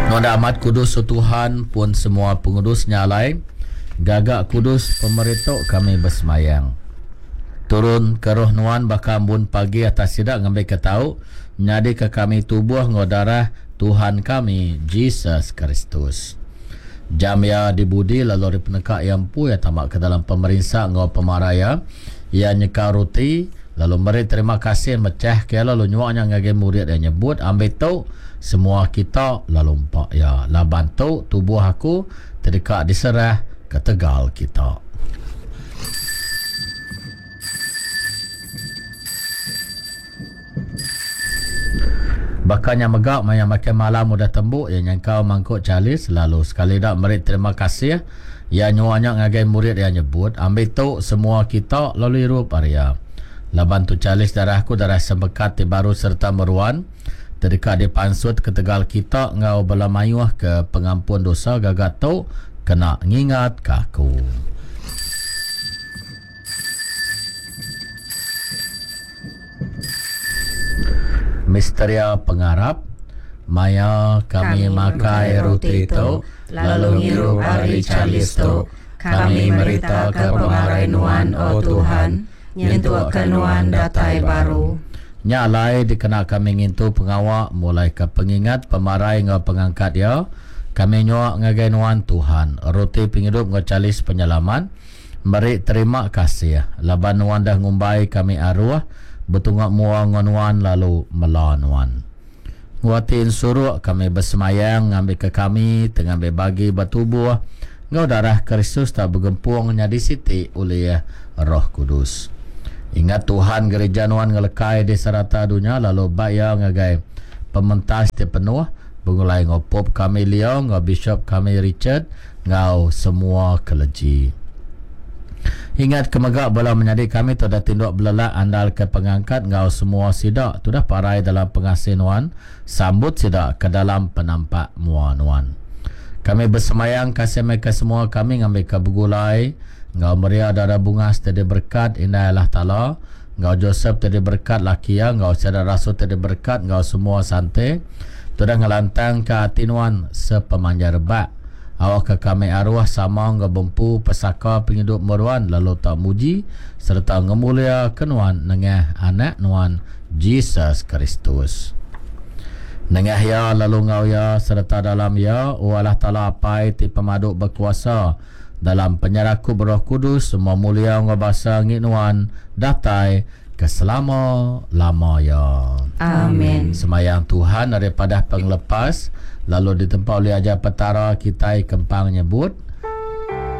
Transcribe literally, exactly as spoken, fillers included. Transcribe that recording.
Noda amat kudus Tuhan pun semua pengurus nyalai gagak kudus pemerintah kami bersemayang. Turun ke roh nuan bakal bun pagi atas sidak ngambil ketau nyadi ke kami tubuh ngodarah Tuhan kami Jesus Kristus. Jam ya dibudi lalu penekak yang pu ya tamak ke dalam pemerintah ngau pemaraya ya nyeka roti lalu meri terima kasih mecah ke lalu nyuaknya ngage murid yang nyebut ambil tau semua kita lalu empak ya lah bantu tubuh aku terdekat diserah ke Tegal kita. Bakanya megak maya makan malam udah tembuk ya nyangkau mangkuk calis lalu sekali dak merit terima kasih ya nyuanya ngagai murid yang nyebut ambil tu semua kita lalu iru paria lah bantu calis darahku darah sembekat di baru serta meruan terdekat di pansut ke Tegal kita ngau bala mayuh ke pengampun dosa gagat tu kena ngingat kaku. Misteria pengarap maya kami, kami makai roti itu lalu ngirup hari calis tu kami merita ke pengarai nuan o Tuhan nyentuh ke nuan datai baru nyalai dikena kami ngintu pengawak mulai ke pengingat pemarai ngau pengangkat ya kami nyuak ngagai nuan Tuhan roti penghidup ngau calis penyelaman beri terima kasih laban nuan dah ngumbai kami arwah betungak mua ngonuan lalu melanuan. Nguatin suruh kami bersemayang ngambil ke kami tengah berbagi bertubuh ngau darah Kristus tak bergempung nyadi siti oleh Roh Kudus. Ingat Tuhan gereja nuan ngelekai di serata dunia lalu baya ngagai pementas di penuh bengulai ngau pop kami liau ngau bishop kami Richard ngau semua keleji. Ingat kemegak bola menjadi kami tu dah tinduk belelak andal ke pengangkat ngau semua sidak tu dah parai dalam pengasih nuan sambut sidak ke dalam penampak mua nuan. Kami bersemayang kasih mereka semua kami ngambil ke begulai ngau meriah dada bunga tadi berkat indah Allah Ta'ala ngau Joseph tadi berkat laki ya ngau sadar rasul tadi berkat ngau semua santai tu dah ngelantang ke hati nuan sepemanjar rebak awak ke kami arwah sama ngebempu pesaka penghidup meruan lalu tak muji serta ngemulia kenuan nengah anak nuan Jesus Kristus. Nengah ya lalu ngau ya serta dalam ya o Allah Ta'ala apai ti pemaduk berkuasa dalam penyerahku beroh kudus semua mulia ngobasa nginuan datai keselama lama ya. Amin. Semayang Tuhan daripada penglepas lalu ditempa oleh ajar petara kita kempang nyebut